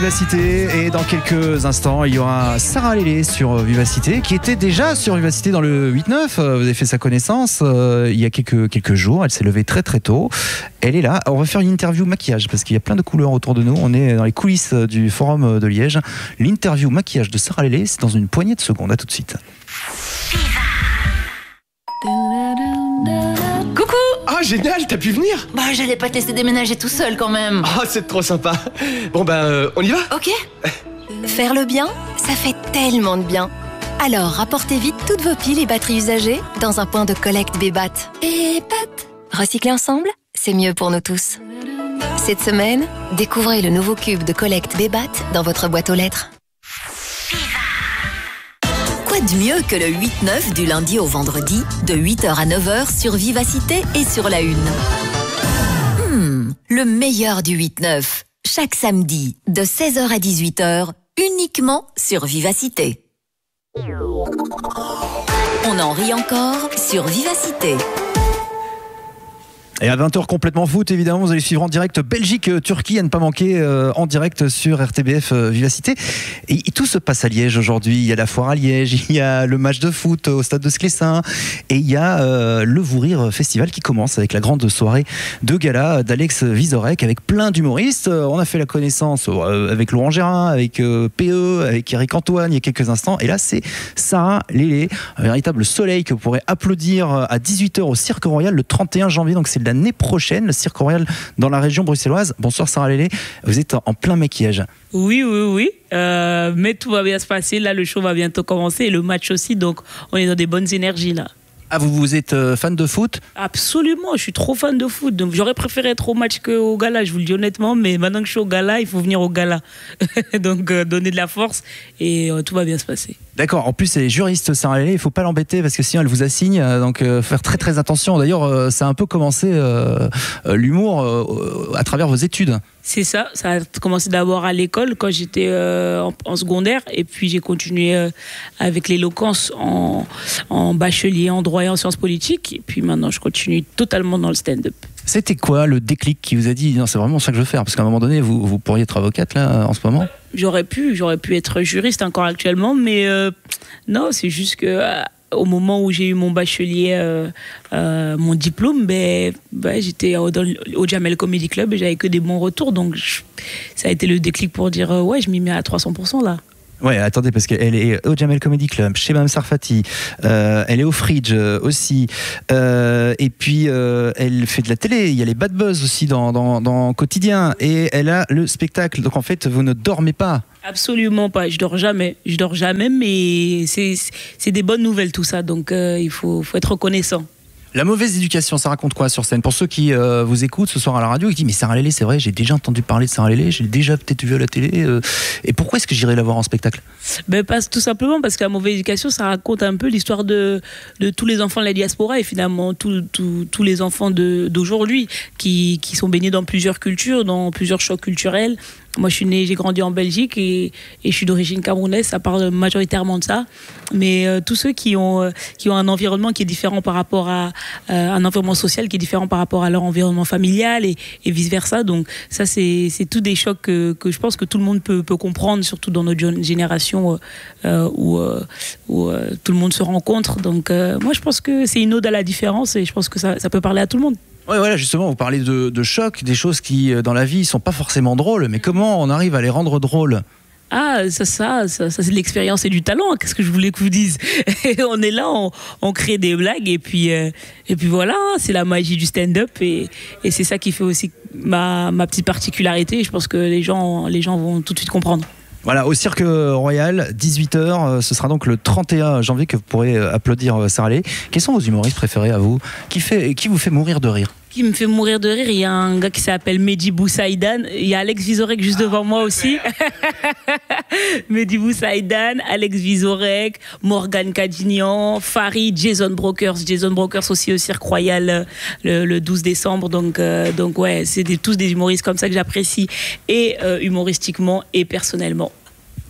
Vivacité, et dans quelques instants il y aura Sarah Lélé sur Vivacité, qui était déjà sur Vivacité dans le 8-9. Vous avez fait sa connaissance il y a quelques jours. Elle s'est levée très très tôt. Elle est là. On va faire une interview maquillage parce qu'il y a plein de couleurs autour de nous. On est dans les coulisses du forum de Liège. L'interview maquillage de Sarah Lélé, c'est dans une poignée de secondes. À tout de suite. Coucou! Ah génial, t'as pu venir? Bah j'allais pas te laisser déménager tout seul quand même. Ah c'est trop sympa. Bon on y va? Ok. Faire le bien, ça fait tellement de bien. Alors rapportez vite toutes vos piles et batteries usagées dans un point de collecte Bébat. Bébat. Recycler ensemble, c'est mieux pour nous tous. Cette semaine, découvrez le nouveau cube de collecte Bébat dans votre boîte aux lettres. Quoi de mieux que le 8-9 du lundi au vendredi, de 8h à 9h sur Vivacité et sur la Une. Le meilleur du 8-9, chaque samedi, de 16h à 18h, uniquement sur Vivacité. On en rit encore sur Vivacité. Et à 20h complètement foot, évidemment, vous allez suivre en direct Belgique-Turquie, à ne pas manquer en direct sur RTBF Vivacité. Et tout se passe à Liège aujourd'hui. Il y a la foire à Liège, il y a le match de foot au stade de Sclessin, et il y a le Vous Rire Festival qui commence avec la grande soirée de gala d'Alex Vizorek avec plein d'humoristes. On a fait la connaissance avec Laurent Gérard, avec PE, avec Eric Antoine il y a quelques instants. Et là, c'est Sarah Lélé, un véritable soleil que vous pourrez applaudir à 18h au Cirque Royal le 31 janvier. Donc c'est l'année prochaine, le Cirque Royal dans la région bruxelloise. Bonsoir Sarah Lélé, vous êtes en plein maquillage. Oui. Mais tout va bien se passer. Là, le show va bientôt commencer et le match aussi. Donc, on est dans des bonnes énergies là. Ah, vous êtes fan de foot? Absolument, je suis trop fan de foot. Donc, j'aurais préféré être au match qu'au gala, je vous le dis honnêtement. Mais maintenant que je suis au gala, il faut venir au gala. Donc, donner de la force et tout va bien se passer. D'accord. En plus, elle est juriste, Sarah Lélé. Il ne faut pas l'embêter parce que sinon, elle vous assigne. Donc, faut faire très, très attention. D'ailleurs, ça a un peu commencé l'humour à travers vos études. C'est ça. Ça a commencé d'abord à l'école quand j'étais en secondaire. Et puis, j'ai continué avec l'éloquence en bachelier, en droit et en sciences politiques. Et puis maintenant, je continue totalement dans le stand-up. C'était quoi le déclic qui vous a dit non, c'est vraiment ça que je veux faire? Parce qu'à un moment donné, vous pourriez être avocate là en ce moment. J'aurais pu être juriste encore actuellement, mais non, c'est juste que au moment où j'ai eu mon bachelier, mon diplôme, j'étais au Jamel Comedy Club et j'avais que des bons retours, donc ça a été le déclic pour dire ouais, je m'y mets à 300% là. Ouais, attendez, parce qu'elle est au Jamel Comedy Club, chez Mme Sarfati, elle est au Fridge aussi, et puis elle fait de la télé, il y a les Bad Buzz aussi dans Quotidien, et elle a le spectacle, donc en fait vous ne dormez pas. Absolument pas, je dors jamais, mais c'est des bonnes nouvelles tout ça, donc il faut être reconnaissant. La mauvaise éducation, ça raconte quoi sur scène? Pour ceux qui vous écoutent ce soir à la radio et qui disent mais Sarah Lélé, c'est vrai, j'ai déjà entendu parler de Sarah Lélé, j'ai déjà peut-être vu à la télé, et pourquoi est-ce que j'irai la voir en spectacle? Tout simplement parce que la mauvaise éducation, ça raconte un peu l'histoire de tous les enfants de la diaspora et finalement tous les enfants d'aujourd'hui qui sont baignés dans plusieurs cultures, dans plusieurs chocs culturels. Moi, je suis née, j'ai grandi en Belgique et je suis d'origine camerounaise, ça parle majoritairement de ça. Mais tous ceux qui ont un environnement qui est différent par rapport à un environnement social qui est différent par rapport à leur environnement familial et vice-versa. Donc ça, c'est tous des chocs que je pense que tout le monde peut comprendre, surtout dans notre génération où tout le monde se rencontre. Donc moi, je pense que c'est une ode à la différence et je pense que ça peut parler à tout le monde. Ouais, voilà, justement, vous parlez de choc, des choses qui, dans la vie, sont pas forcément drôles. Mais comment on arrive à les rendre drôles? Ah, ça c'est de l'expérience et du talent. Qu'est-ce que je voulais que vous dise? On est là, on crée des blagues et puis voilà, c'est la magie du stand-up et c'est ça qui fait aussi ma petite particularité. Je pense que les gens vont tout de suite comprendre. Voilà, au Cirque Royal, 18h, ce sera donc le 31 janvier que vous pourrez applaudir Sarah Lélé. Quels sont vos humoristes préférés à vous? Qui vous fait mourir de rire? Qui me fait mourir de rire, il y a un gars qui s'appelle Mehdi Boussaïdan, il y a Alex Vizorek juste devant moi aussi. Mehdi Boussaïdan, Alex Vizorek, Morgane Cadignan, Farid, Jason Brokers aussi au Cirque Royal le 12 décembre. Donc ouais, c'est tous des humoristes comme ça que j'apprécie et humoristiquement et personnellement.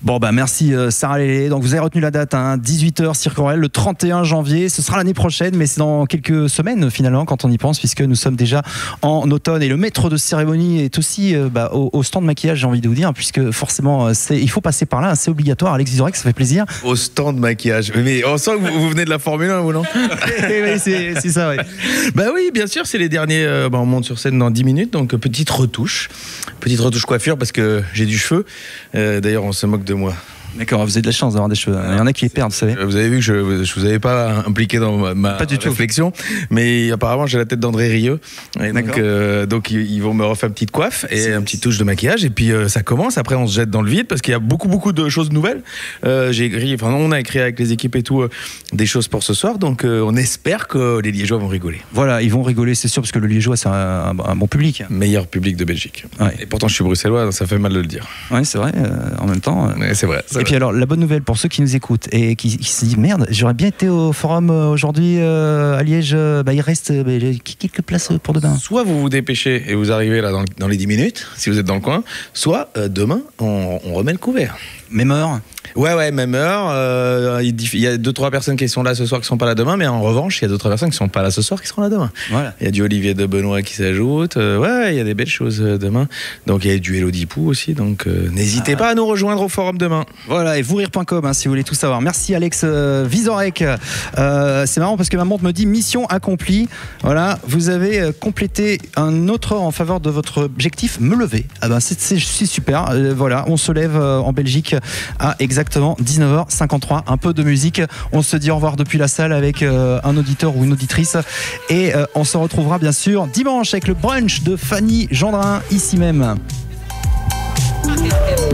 Bon bah merci Sarah Lélé. Donc vous avez retenu la date, 18h Cirque Aurel, le 31 janvier. Ce sera l'année prochaine, mais c'est dans quelques semaines finalement quand on y pense, puisque nous sommes déjà en automne. Et le maître de cérémonie est aussi au stand de maquillage, j'ai envie de vous dire, puisque forcément il faut passer par là, c'est obligatoire. Alex Vizorek, ça fait plaisir. Au stand de maquillage. Mais on sent que vous venez de la Formule 1, vous non? Oui, c'est ça, ouais. Bah oui, bien sûr, c'est les derniers. On monte sur scène dans 10 minutes, donc petite retouche coiffure parce que j'ai du cheveu. D'ailleurs, on se moque de moi. D'accord, vous avez de la chance d'avoir des cheveux. Il y en a qui les perdent, vous savez. Vous avez vu que je vous avais pas impliqué dans ma réflexion, mais apparemment j'ai la tête d'André Rieu. Et donc ils vont me refaire une petite coiffe et une petite touche de maquillage. Et puis ça commence. Après on se jette dans le vide parce qu'il y a beaucoup de choses nouvelles. On a écrit avec les équipes et tout des choses pour ce soir. Donc on espère que les Liégeois vont rigoler. Voilà, ils vont rigoler, c'est sûr, parce que le Liégeois c'est un bon public. Meilleur public de Belgique. Ouais. Et pourtant je suis bruxellois, donc ça fait mal de le dire. Ouais, c'est vrai. En même temps. Ouais, c'est vrai. Et puis alors, la bonne nouvelle pour ceux qui nous écoutent et qui se disent merde, j'aurais bien été au forum aujourd'hui à Liège, il reste quelques places pour demain. Soit vous vous dépêchez et vous arrivez là dans les 10 minutes, si vous êtes dans le coin, soit demain, on remet le couvert. Même heure? Ouais, même heure. Il y a 2-3 personnes qui sont là ce soir qui ne sont pas là demain, mais en revanche, il y a d'autres personnes qui ne sont pas là ce soir qui seront là demain. Voilà. Il y a du Olivier de Benoît qui s'ajoute. Il y a des belles choses demain. Donc il y a du Elodie Pou aussi. Donc n'hésitez pas à nous rejoindre au forum demain. Voilà, et vourire.com si vous voulez tout savoir. Merci Alex Vizorek. C'est marrant parce que ma montre me dit mission accomplie. Voilà, vous avez complété un autre en faveur de votre objectif, me lever. C'est super. Voilà, on se lève en Belgique à exactement 19h53, un peu de musique. On se dit au revoir depuis la salle avec un auditeur ou une auditrice et on se retrouvera bien sûr dimanche avec le brunch de Fanny Gendrin ici même.